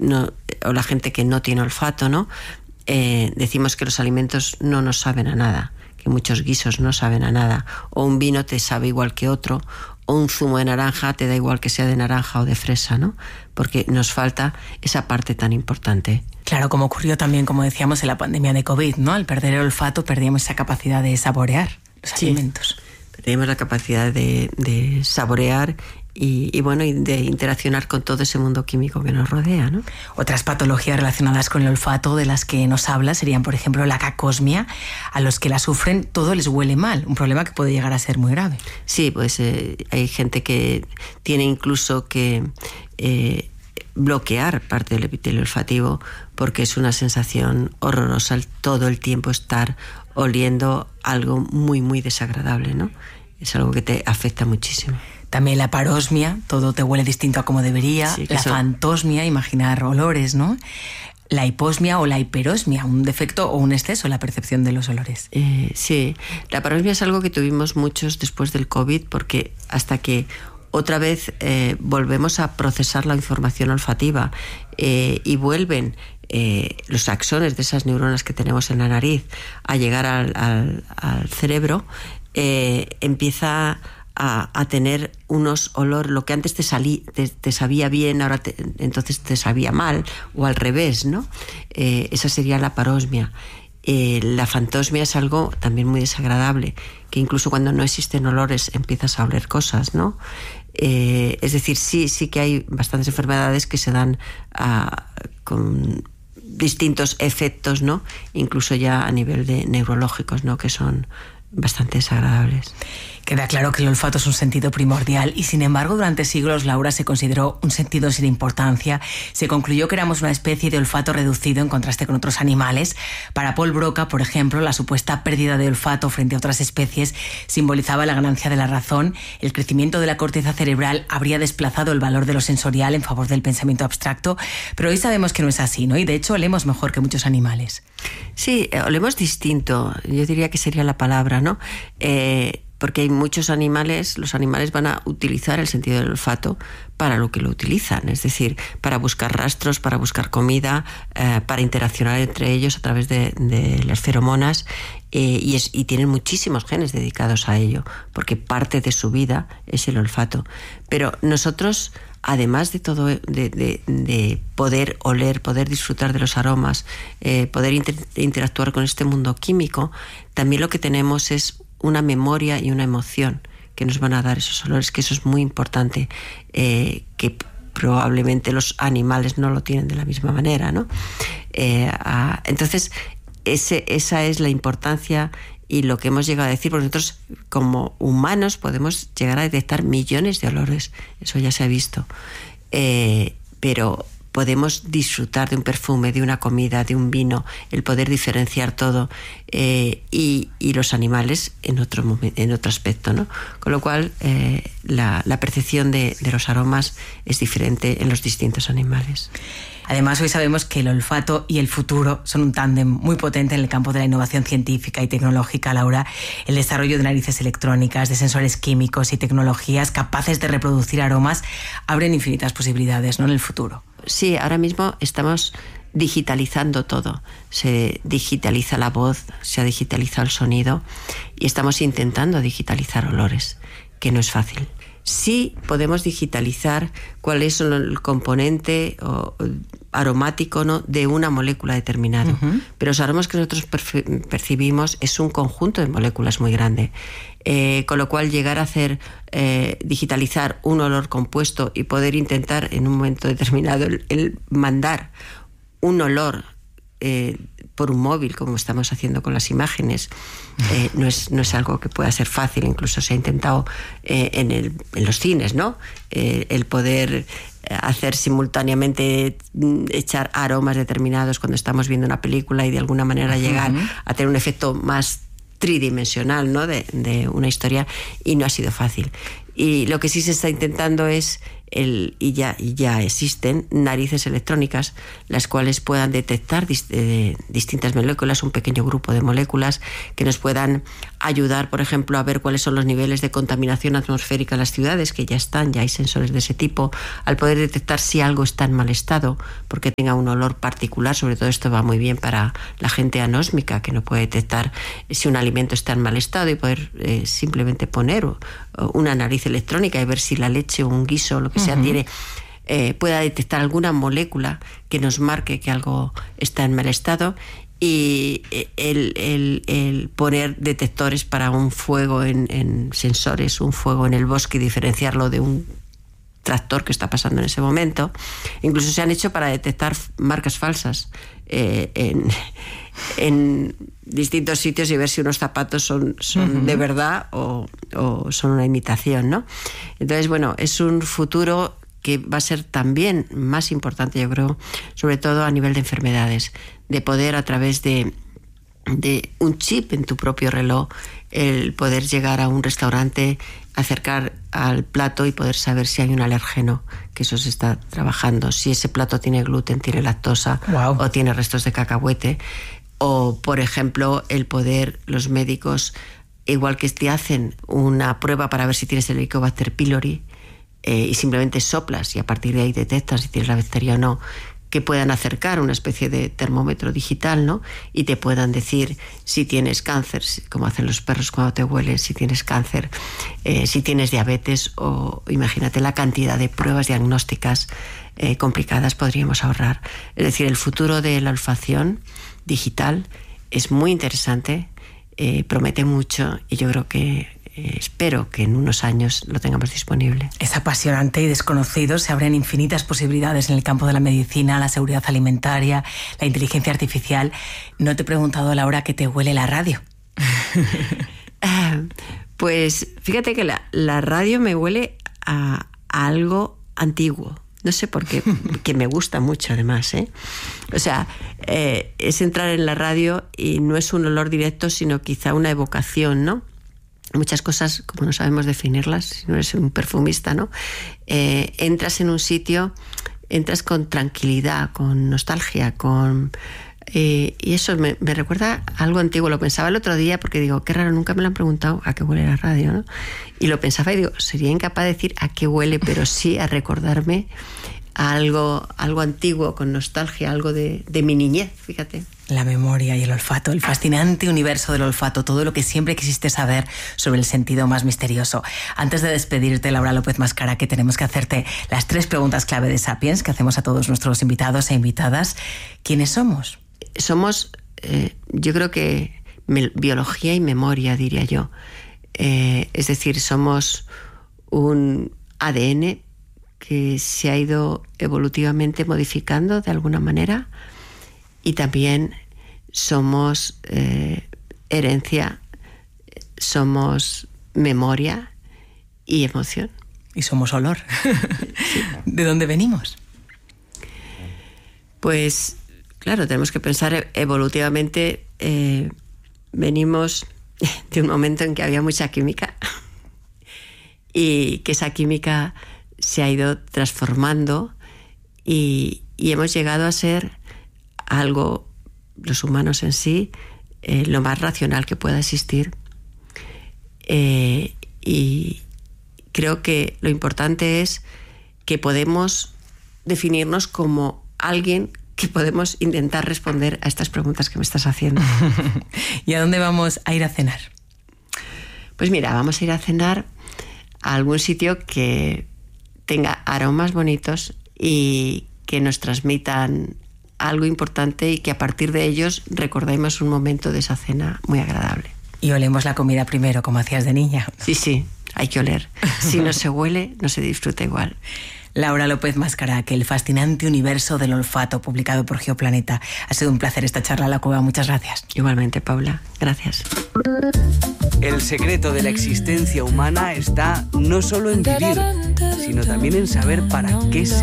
o la gente que no tiene olfato, ¿no? Decimos que los alimentos no nos saben a nada, que muchos guisos no saben a nada, o un vino te sabe igual que otro, o un zumo de naranja te da igual que sea de naranja o de fresa, ¿no? Porque nos falta esa parte tan importante. Claro, como ocurrió también, como decíamos, en la pandemia de COVID, ¿no? Al perder el olfato perdíamos esa capacidad de saborear los alimentos. Perdíamos la capacidad de saborear y de interaccionar con todo ese mundo químico que nos rodea, ¿no? Otras patologías relacionadas con el olfato de las que nos habla serían, por ejemplo, la cacosmia. A los que la sufren todo les huele mal, un problema que puede llegar a ser muy grave. Sí, pues hay gente que tiene incluso que bloquear parte del epitelio olfativo porque es una sensación horrorosa todo el tiempo estar oliendo algo muy, muy desagradable, ¿no? Es algo que te afecta muchísimo. También la parosmia, todo te huele distinto a como debería. Sí, la fantosmia, imaginar olores, ¿no? La hiposmia o la hiperosmia, un defecto o un exceso en la percepción de los olores. Sí, la parosmia es algo que tuvimos muchos después del COVID, porque hasta que otra vez volvemos a procesar la información olfativa y vuelven los axones de esas neuronas que tenemos en la nariz a llegar al cerebro, empieza a tener unos olores, lo que antes te sabía bien, ahora entonces te sabía mal, o al revés, ¿no? Esa sería la parosmia. La fantosmia es algo también muy desagradable, que incluso cuando no existen olores empiezas a oler cosas, ¿no? Es decir, sí que hay bastantes enfermedades que se dan con distintos efectos, ¿no? Incluso ya a nivel de neurológicos, ¿no? Que son bastante desagradables. Queda claro que el olfato es un sentido primordial y, sin embargo, durante siglos, Laura, se consideró un sentido sin importancia. Se concluyó que éramos una especie de olfato reducido en contraste con otros animales. Para Paul Broca, por ejemplo, la supuesta pérdida de olfato frente a otras especies simbolizaba la ganancia de la razón. El crecimiento de la corteza cerebral habría desplazado el valor de lo sensorial en favor del pensamiento abstracto, pero hoy sabemos que no es así, ¿no? Y de hecho olemos mejor que muchos animales. Sí, olemos distinto, yo diría que sería la palabra, ¿no? Porque hay muchos animales, los animales van a utilizar el sentido del olfato para lo que lo utilizan, es decir, para buscar rastros, para buscar comida, para interaccionar entre ellos a través de las feromonas, y tienen muchísimos genes dedicados a ello, porque parte de su vida es el olfato. Pero nosotros, además de todo, de poder oler, poder disfrutar de los aromas, poder interactuar con este mundo químico, también lo que tenemos es una memoria y una emoción que nos van a dar esos olores, que eso es muy importante, que probablemente los animales no lo tienen de la misma manera, ¿no? Entonces, esa es la importancia y lo que hemos llegado a decir, porque nosotros como humanos podemos llegar a detectar millones de olores, eso ya se ha visto, pero podemos disfrutar de un perfume, de una comida, de un vino, el poder diferenciar todo, y los animales en otro aspecto, ¿no? Con lo cual, la percepción de los aromas es diferente en los distintos animales. Además, hoy sabemos que el olfato y el futuro son un tándem muy potente en el campo de la innovación científica y tecnológica, Laura. El desarrollo de narices electrónicas, de sensores químicos y tecnologías capaces de reproducir aromas abren infinitas posibilidades, ¿no?, en el futuro. Sí, ahora mismo estamos digitalizando todo. Se digitaliza la voz, se ha digitalizado el sonido y estamos intentando digitalizar olores, que no es fácil. Sí podemos digitalizar cuál es el componente aromático, ¿no?, de una molécula determinada. Uh-huh. Pero sabemos que nosotros percibimos es un conjunto de moléculas muy grande. Con lo cual llegar a hacer digitalizar un olor compuesto y poder intentar en un momento determinado el mandar un olor por un móvil, como estamos haciendo con las imágenes, no es algo que pueda ser fácil. Incluso se ha intentado en los cines, ¿no? El poder hacer simultáneamente, echar aromas determinados cuando estamos viendo una película y de alguna manera llegar a tener un efecto más tridimensional, ¿no?, de una historia, y no ha sido fácil. Y lo que sí se está intentando es, y ya existen, narices electrónicas, las cuales puedan detectar distintas moléculas, un pequeño grupo de moléculas que nos puedan ayudar, por ejemplo, a ver cuáles son los niveles de contaminación atmosférica en las ciudades, que ya hay sensores de ese tipo, al poder detectar si algo está en mal estado, porque tenga un olor particular. Sobre todo esto va muy bien para la gente anósmica, que no puede detectar si un alimento está en mal estado, y poder simplemente poner una nariz electrónica y ver si la leche o un guiso o lo que sea pueda detectar alguna molécula que nos marque que algo está en mal estado. Y el poner detectores para un fuego en sensores, un fuego en el bosque, y diferenciarlo de un tractor que está pasando en ese momento. Incluso se han hecho para detectar marcas falsas en distintos sitios y ver si unos zapatos son de verdad o son una imitación, ¿no? Entonces, bueno, es un futuro que va a ser también más importante, yo creo, sobre todo a nivel de enfermedades, de poder, a través de un chip en tu propio reloj, el poder llegar a un restaurante, acercar al plato y poder saber si hay un alérgeno, que eso se está trabajando, si ese plato tiene gluten, tiene lactosa, wow, o tiene restos de cacahuete. O, por ejemplo, el poder, los médicos, igual que te hacen una prueba para ver si tienes el Helicobacter pylori, y simplemente soplas y a partir de ahí detectas si tienes la bacteria o no, que puedan acercar una especie de termómetro digital, ¿no? Y te puedan decir si tienes cáncer, como hacen los perros cuando te huelen, si tienes cáncer, si tienes diabetes, o imagínate la cantidad de pruebas diagnósticas complicadas podríamos ahorrar. Es decir, el futuro de la olfacción digital es muy interesante, promete mucho, y yo creo que espero que en unos años lo tengamos disponible. Es apasionante y desconocido. Se abren infinitas posibilidades en el campo de la medicina, la seguridad alimentaria, la inteligencia artificial. No te he preguntado, Laura, ¿qué te huele la radio? Pues fíjate que la radio me huele a algo antiguo. No sé por qué, que me gusta mucho además, ¿eh? O sea, es entrar en la radio y no es un olor directo, sino quizá una evocación, ¿no? Muchas cosas, como no sabemos definirlas, si no eres un perfumista, ¿no? Entras en un sitio, entras con tranquilidad, con nostalgia, y eso me recuerda a algo antiguo. Lo pensaba el otro día porque digo, qué raro, nunca me lo han preguntado a qué huele la radio, ¿no? Y lo pensaba y digo, sería incapaz de decir a qué huele, pero sí a recordarme a algo antiguo, con nostalgia, algo de mi niñez, fíjate. La memoria y el olfato, el fascinante universo del olfato, todo lo que siempre quisiste saber sobre el sentido más misterioso. Antes de despedirte, Laura López Mascara, que tenemos que hacerte las 3 preguntas clave de Sapiens que hacemos a todos nuestros invitados e invitadas. ¿Quiénes somos? Somos, yo creo que biología y memoria, diría yo. Es decir, somos un ADN que se ha ido evolutivamente modificando de alguna manera, y también somos herencia, somos memoria y emoción. Y somos olor. Sí. ¿De dónde venimos? Pues claro, tenemos que pensar evolutivamente. Venimos de un momento en que había mucha química y que esa química se ha ido transformando y hemos llegado a ser algo, los humanos en sí, lo más racional que pueda existir. Y creo que lo importante es que podemos definirnos como alguien que podemos intentar responder a estas preguntas que me estás haciendo. ¿Y a dónde vamos a ir a cenar? Pues mira, vamos a ir a cenar a algún sitio que tenga aromas bonitos y que nos transmitan algo importante, y que a partir de ellos recordemos un momento de esa cena muy agradable. Y olemos la comida primero, como hacías de niña. Sí, hay que oler. Si no se huele, no se disfruta igual. Laura López Mascara, que el fascinante universo del olfato, publicado por Geoplaneta. Ha sido un placer esta charla a la cueva. Muchas gracias. Igualmente, Paula. Gracias. El secreto de la existencia humana está no solo en vivir, sino también en saber para qué se